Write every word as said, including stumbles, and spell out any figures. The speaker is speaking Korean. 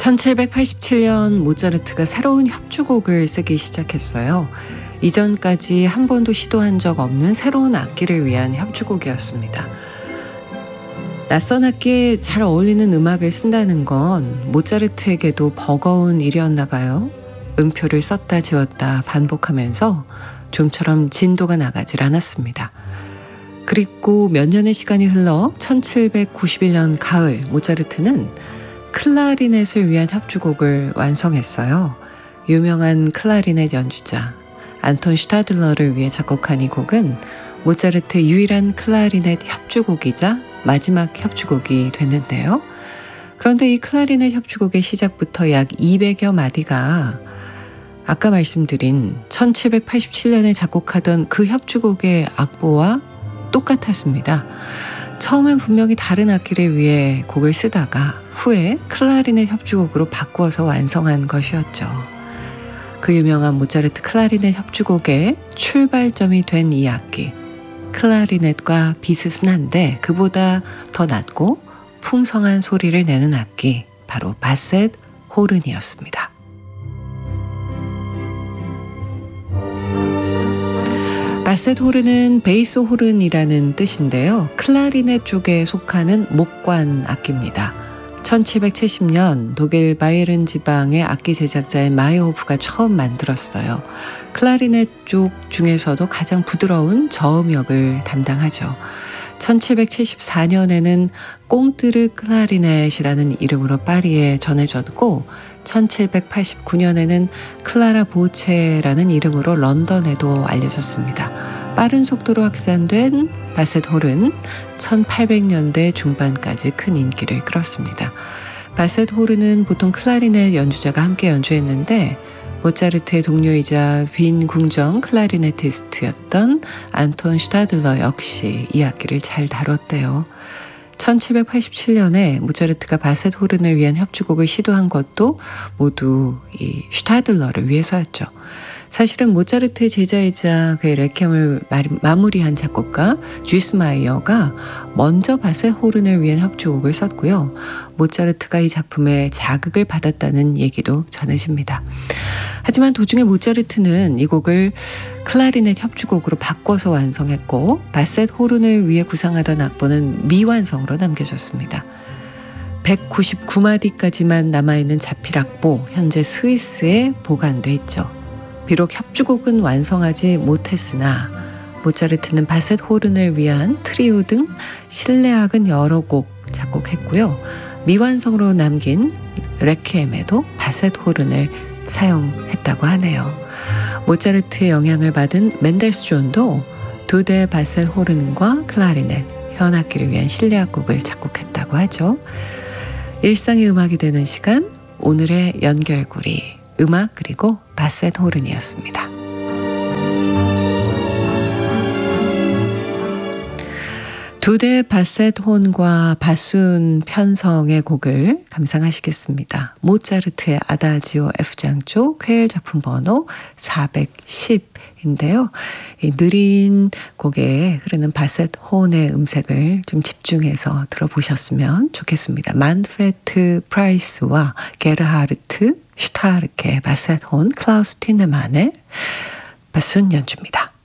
천칠백팔십칠 년 모차르트가 새로운 협주곡을 쓰기 시작했어요. 이전까지 한 번도 시도한 적 없는 새로운 악기를 위한 협주곡이었습니다. 낯선 악기에 잘 어울리는 음악을 쓴다는 건 모차르트에게도 버거운 일이었나 봐요. 음표를 썼다 지웠다 반복하면서 좀처럼 진도가 나가질 않았습니다. 그리고 몇 년의 시간이 흘러 천칠백구십일 년 가을 모차르트는 클라리넷을 위한 협주곡을 완성했어요. 유명한 클라리넷 연주자 안톤 슈타들러를 위해 작곡한 이 곡은 모차르트의 유일한 클라리넷 협주곡이자 마지막 협주곡이 됐는데요. 그런데 이 클라리넷 협주곡의 시작부터 약 이백여 마디가 아까 말씀드린 천칠백팔십칠 년에 작곡하던 그 협주곡의 악보와 똑같았습니다. 처음엔 분명히 다른 악기를 위해 곡을 쓰다가 후에 클라리넷 협주곡으로 바꾸어서 완성한 것이었죠. 그 유명한 모차르트 클라리넷 협주곡의 출발점이 된 이 악기, 클라리넷과 비슷은 한데 그보다 더 낮고 풍성한 소리를 내는 악기, 바로 바셋 호른이었습니다. 바셋 호른은 베이스 호른이라는 뜻인데요. 클라리넷 쪽에 속하는 목관 악기입니다. 천칠백칠십 년 독일 바이에른 지방의 악기 제작자인 마이어호프가 처음 만들었어요. 클라리넷 쪽 중에서도 가장 부드러운 저음역을 담당하죠. 천칠백칠십사 년에는 꽁뜨르 클라리넷이라는 이름으로 파리에 전해졌고 천칠백팔십구 년에는 클라라 보체라는 이름으로 런던에도 알려졌습니다. 빠른 속도로 확산된 바셋 호른, 천팔백 년대 중반까지 큰 인기를 끌었습니다. 바셋 호른은 보통 클라리넷 연주자가 함께 연주했는데 모차르트의 동료이자 빈 궁정 클라리네티스트였던 안톤 슈타들러 역시 이 악기를 잘 다뤘대요. 천칠백팔십칠 년에 모차르트가 바셋 호른을 위한 협주곡을 시도한 것도 모두 이 슈타들러를 위해서였죠. 사실은 모차르트의 제자이자 그의 레켐을 마무리한 작곡가 주이스마이어가 먼저 바셋 호른을 위한 협주곡을 썼고요. 모차르트가 이 작품에 자극을 받았다는 얘기도 전해집니다. 하지만 도중에 모차르트는 이 곡을 클라리넷 협주곡으로 바꿔서 완성했고 바셋 호른을 위해 구상하던 악보는 미완성으로 남겨졌습니다. 백구십구 마디까지만 남아있는 자필악보, 현재 스위스에 보관돼 있죠. 비록 협주곡은 완성하지 못했으나 모차르트는 바셋 호른을 위한 트리오 등 실내악은 여러 곡 작곡했고요. 미완성으로 남긴 레퀴엠에도 바셋 호른을 사용했다고 하네요. 모차르트의 영향을 받은 멘델스존도 두 대의 바셋 호른과 클라리넷, 현악기를 위한 실내악곡을 작곡했다고 하죠. 일상의 음악이 되는 시간, 오늘의 연결고리, 음악 그리고 바셋 호른이었습니다. 두 대의 바셋 혼과 바순 편성의 곡을 감상하시겠습니다. 모차르트의 아다지오 F장조 쾌엘 작품 번호 사백십인데요. 이 느린 곡에 흐르는 바셋 혼의 음색을 좀 집중해서 들어보셨으면 좋겠습니다. 만프레트 프라이스와 게르하르트 슈타르케 바셋 혼, 클라우스 티네만의 바순 연주입니다.